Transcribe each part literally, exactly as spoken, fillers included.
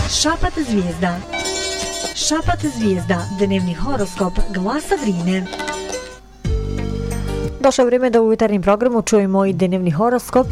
Šapat zvijezda. Šapat zvijezda, dnevni horoskop Glasa Drine. Došlo je vrijeme da u jutarnjem programu čujemo i dnevni horoskop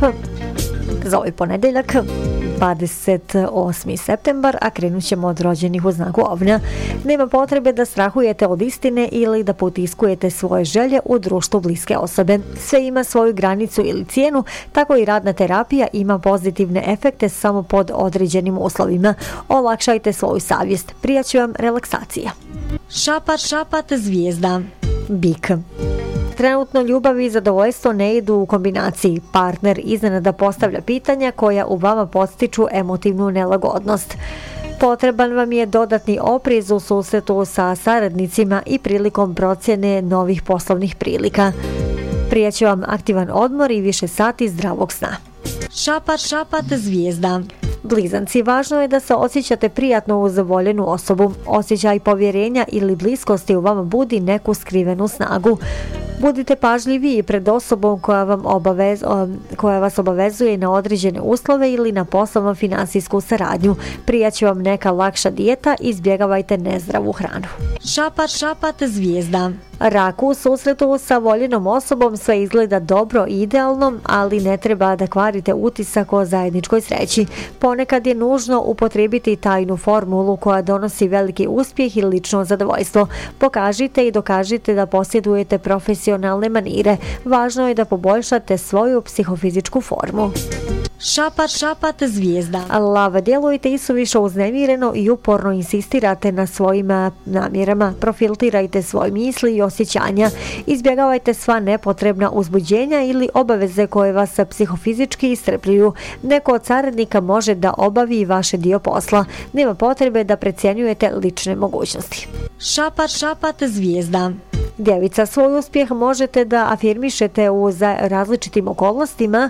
za ovaj ponedeljak, dvadeset osmi septembar, a krenut ćemo od rođenih u znaku Ovna. Nema potrebe da strahujete od istine ili da potiskujete svoje želje u društvu bliske osobe. Sve ima svoju granicu ili cijenu, tako i radna terapija ima pozitivne efekte samo pod određenim uslovima. Olakšajte svoju savjest, prija će vam relaksacija. Šapat, šapat zvijezda. Bik. Trenutno ljubav i zadovoljstvo ne idu u kombinaciji. Partner iznenada postavlja pitanja koja u vama podstiču emotivnu nelagodnost. Potreban vam je dodatni oprez u susretu sa saradnicima i prilikom procjene novih poslovnih prilika. Prija će vam aktivan odmor i više sati zdravog sna. Šapat, šapat zvijezda. Blizanci, važno je da se osjećate prijatno uz voljenu osobu. Osjećaj povjerenja ili bliskosti u vama budi neku skrivenu snagu. Budite pažljivi pred osobom koja, vam obavez, koja vas obavezuje na određene uslove ili na poslovno finansijsku saradnju. Prija će vam neka lakša dijeta, izbjegavajte nezdravu hranu. Šapat, šapat zvijezda. Rak, u susretu sa voljenom osobom sve izgleda dobro i idealno, ali ne treba da kvarite utisak o zajedničkoj sreći. Ponekad je nužno upotrijebiti tajnu formulu koja donosi veliki uspjeh i lično zadovoljstvo. Pokažite i dokažite da posjedujete profesionalne manire. Važno je da poboljšate svoju psihofizičku formu. Šapat, šapat zvijezda. Lav, djelujete isuviše uznemireno i uporno insistirate na svojim namjerama. Profiltirajte svoje misli i osjećanja. Izbjegavajte sva nepotrebna uzbuđenja ili obaveze koje vas psihofizički iscrpljuju. Neko od saradnika može da obavi vaše dio posla. Nema potrebe da precjenjujete lične mogućnosti. Šapat, šapat zvijezda. Djevica, svoj uspjeh možete da afirmišete u različitim okolnostima,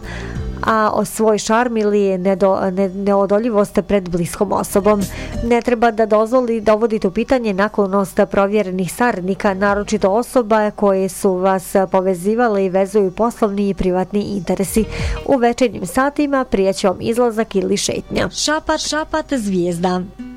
a o svoj šarm ili nedo, ne, neodoljivost pred bliskom osobom. Ne treba da dozvoli dovodite u pitanje naklonost provjerenih saradnika, naročito osoba koje su vas povezivale i vezuju poslovni i privatni interesi. U večernjim satima prija će vam izlazak ili šetnja. Šapat, šapat zvijezda.